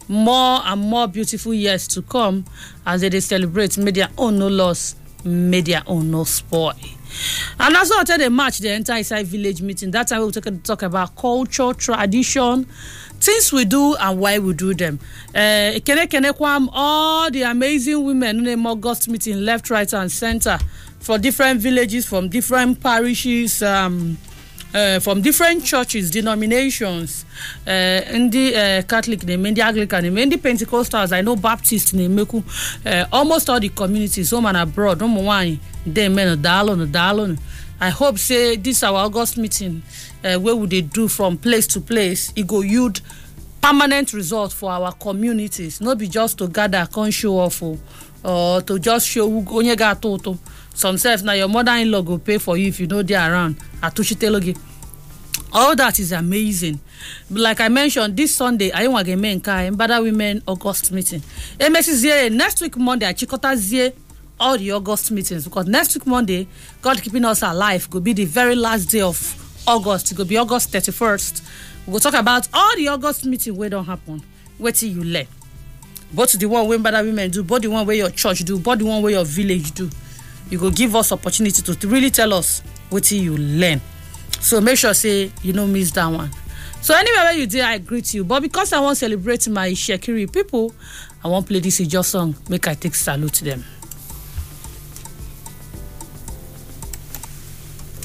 more and more beautiful years to come as they celebrate. May their own no loss, may their own no spoil. And that's not the match the entire inside village meeting. That time we'll talk about culture, tradition, things we do and why we do them. All the amazing women in the August meeting, left, right, and center, for different villages, from different parishes, from different churches, denominations, in the Catholic name, in the Anglican name, in the Pentecostals, I know Baptist name, almost all the communities, home and abroad, I hope say this our August meeting, where would they do from place to place, it go yield permanent result for our communities, not be just to gather, come show off, or to just show who onyega toto. Some self now your mother-in-law go pay for you if you know they're around. All that is amazing. But like I mentioned, this Sunday, I want to get Mbada Women August meeting. Next week Monday, I chikota all the August meetings, because next week Monday, God keeping us alive, will be the very last day of August. It will be August 31st. We'll talk about all the August meetings where don't happen. Wait till you learn. Both the one where Mbada Women do, both the one where your church do, both the one where your village do. You go give us opportunity to really tell us what you learn. So make sure say you don't miss that one. So anywhere you did, I greet you. But because I want to celebrate my Shekiri people, I want to play this Ijo song. Make I take salute them.